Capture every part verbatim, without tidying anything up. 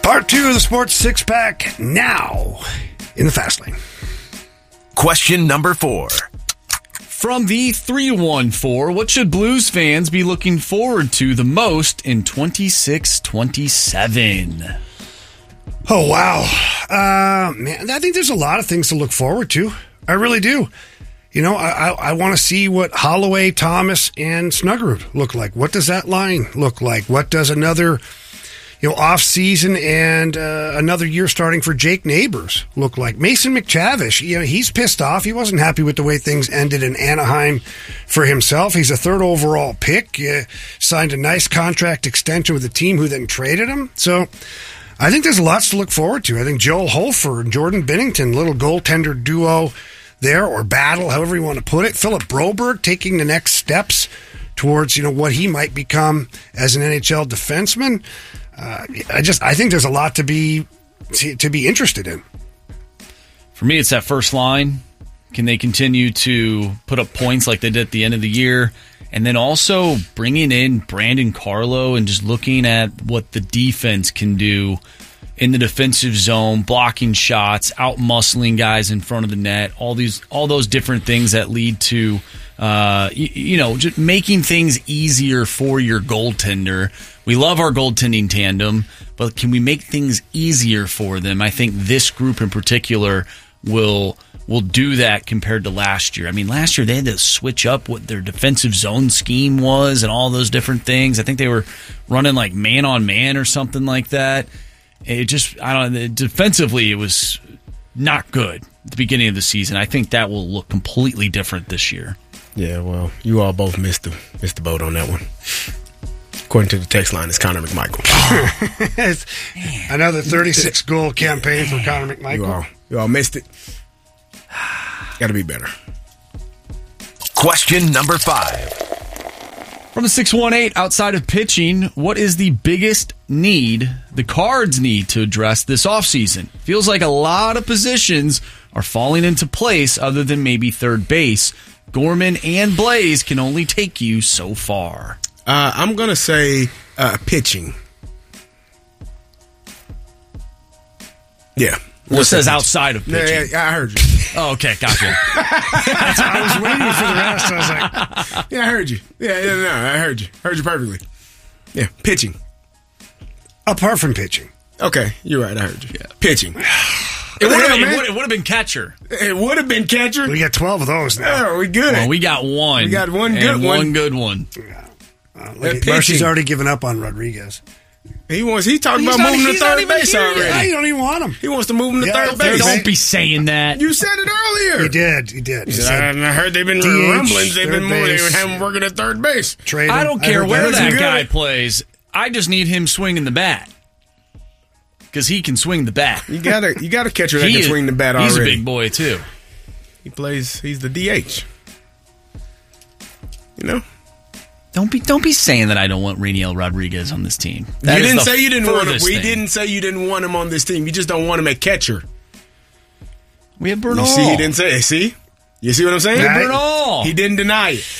Part two of the Sports Six Pack now in the Fast Lane. Question number four. From the three one four, what should Blues fans be looking forward to the most in twenty-six twenty-seven? Oh, wow. Uh, man, I think there's a lot of things to look forward to. I really do. You know, I, I, I want to see what Holloway, Thomas, and Snuggerud look like. What does that line look like? What does another, you know, off-season and uh, another year starting for Jake Neighbors look like? Mason McTavish, you know, he's pissed off. He wasn't happy with the way things ended in Anaheim for himself. He's a third overall pick, uh, signed a nice contract extension with the team who then traded him. So I think there's lots to look forward to. I think Joel Hofer and Jordan Binnington, little goaltender duo there, or battle, however you want to put it. Philip Broberg taking the next steps towards, you know, what he might become as an N H L defenseman. Uh, I just, I think there's a lot to be to, to be interested in. For me, it's that first line. Can they continue to put up points like they did at the end of the year? And then also bringing in Brandon Carlo and just looking at what the defense can do in the defensive zone, blocking shots, out-muscling guys in front of the net, all these, all those different things that lead to, uh, you, you know, just making things easier for your goaltender. We love our goaltending tandem, but can we make things easier for them? I think this group in particular will will do that compared to last year. I mean, last year they had to switch up what their defensive zone scheme was and all those different things. I think they were running like man-on-man or something like that. It just, I don't know, defensively it was not good at the beginning of the season. I think that will look completely different this year. Yeah, well, you all both missed the, missed the boat on that one. According to the text line, it's Connor McMichael. It's another thirty-six goal campaign for Connor McMichael. You all, you all missed it. Got to be better. Question number five. From the six one eight, outside of pitching, what is the biggest need the Cards need to address this offseason? Feels like a lot of positions are falling into place other than maybe third base. Gorman and Blaze can only take you so far. Uh, I'm going to say uh, pitching. Yeah. Well, it says outside of pitching. Yeah, yeah, I heard you. Oh, okay, gotcha. I was waiting for the rest. I was like, yeah, I heard you. Yeah, yeah, no, I heard you. Heard you perfectly. Yeah, pitching. apart from pitching. Okay, you're right. I heard you. Yeah. Pitching. It would have been, it would have been catcher. It would have been catcher. We got twelve of those now. Oh, we good. Well, we got one. We got one good and one. One good one. Yeah. Uh, look, Marcy's already given up on Rodriguez. He wants. He talking He's about not, moving to third base here. already. Yeah, you don't even want him. He wants to move him to Yeah, third base. Don't be saying that. You said it earlier. He did. He did. He He said, said, I heard they've been D H, rumblings. They've been moving. They base. have him working at third base. Trade him. I don't care heard where that good. guy plays. I just need him swinging the bat because he can swing the bat. You got to you got a catcher that He can is- swing the bat He's already. a big boy too. He plays. He's the D H. You know. Don't be don't be saying that I don't want Rainiel Rodriguez on this team. That you is didn't the say you didn't want him. furthest We thing. didn't say you didn't want him on this team. You just don't want him at catcher. We have Bernal. You see, he didn't say. See, you see what I'm saying? We have Right. Bernal. He didn't deny it.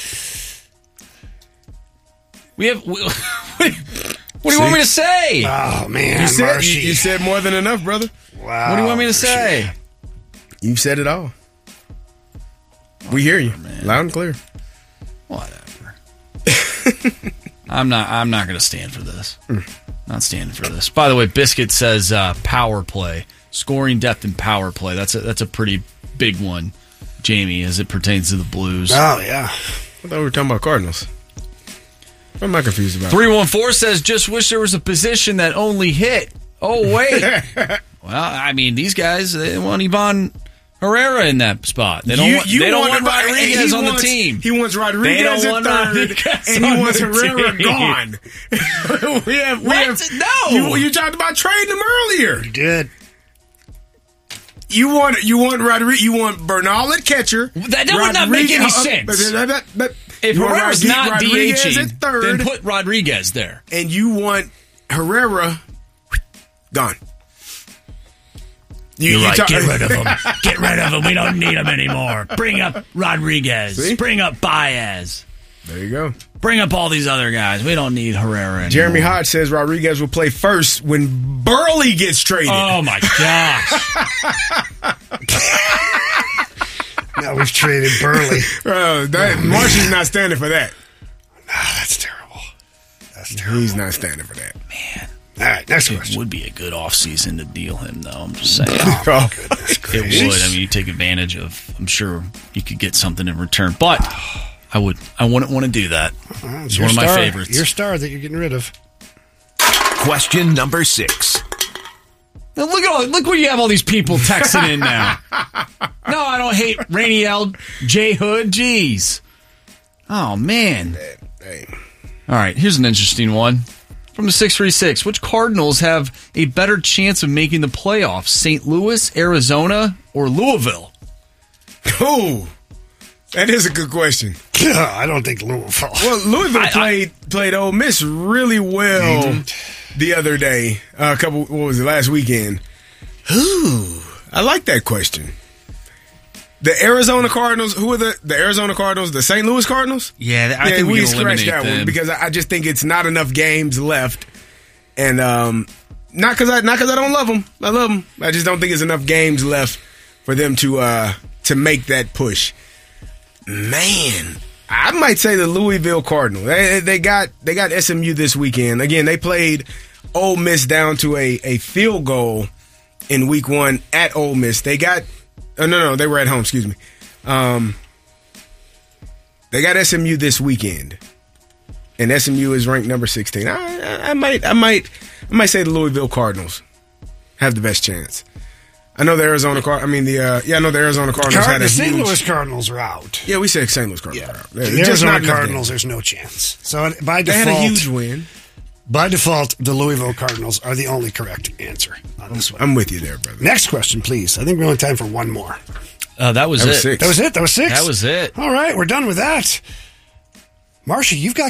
We have. We, what do you want me to say? Oh, man. You said Marshy. you, you said more than enough, brother. Wow. What do you want me to say? You said it all. We hear you loud and clear. Whatever. I'm not. I'm not going to stand for this. Not standing for this. By the way, Biscuit says uh, power play, scoring depth and power play. That's a that's a pretty big one, Jamie, as it pertains to the Blues. Oh, yeah. I thought we were talking about Cardinals. What am I confused about? Three one four says, just wish there was a position that only hit. Oh wait. Well, I mean, these guys they want Ivan Herrera in that spot. They don't. You- want, you they don't want want Ro- Rodriguez he on wants- the team. He wants They Rodriguez don't at want third, Rodriguez and he on wants the Herrera team. gone. we have, we What? have, No. You, you talked about trading him earlier. You did. You want you want Rodriguez. You want Bernal at catcher. That- that would not make any Rodriguez- uh, sense. but- but- but- but If you want Herrera's Rodri- not Rodriguez DHing, at third, then put Rodriguez there. and you want Herrera gone. You, You're you right. talk- Get rid of him. Get rid of him. We don't need him anymore. Bring up Rodriguez. See? Bring up Baez. There you go. Bring up all these other guys. We don't need Herrera anymore. Jeremy Hodge says Rodriguez will play first when Burley gets traded. Oh, my gosh. Now we've traded Burley. Bro, that, oh, Marshall's not standing for that. Ah, that's terrible. That's terrible. He's not standing for that. Man. All right, next it question. It would be a good offseason to deal him, though. I'm just saying. Oh, goodness gracious. It would. I mean, you take advantage of, I'm sure you could get something in return. But I would. I wouldn't want to do that. Uh, it's one of my star, favorites. Your star that you're getting rid of. Question number six. Now look at all, look where you have all these people texting in now. No, I don't hate Rainy L. J. Hood. Jeez. Oh, man. Hey. All right, here's an interesting one. From the six three six, which Cardinals have a better chance of making the playoffs? Saint Louis, Arizona, or Louisville? Ooh, that is a good question. I don't think Louisville. Well, Louisville I, played I, played Ole Miss really well mm-hmm. the other day. Uh, a couple, what was it, last weekend? Ooh, I like that question. The Arizona Cardinals, who are the, the Arizona Cardinals? The Saint Louis Cardinals? Yeah, I yeah, think we, we can scratched that them. one because I, I just think it's not enough games left, and um, not because I not because I don't love them. I love them. I just don't think it's enough games left for them to uh, to make that push. Man, I might say the Louisville Cardinals. They, they got they got S M U this weekend. Again, they played Ole Miss down to a, a field goal in week one at Ole Miss. They got oh no no they were at home. Excuse me. Um, they got S M U this weekend, and S M U is ranked number sixteen. I, I, I might I might I might say the Louisville Cardinals have the best chance. I know the Arizona Card. I mean the uh, yeah. I know the Arizona Cardinals Car- had a the Saint huge, Louis Cardinals are out. Yeah, we said Saint Louis Cardinals Yeah. are out. The It's just Arizona not enough Cardinals, games. there's no chance. So by They default, had a huge win. by default, the Louisville Cardinals are the only correct answer on this one. I'm with you there, brother. Next question, please. I think we only have time for one more. Uh, that was That it. was six. That was it. That was six. That was it. All right, we're done with that. Marsha, you've got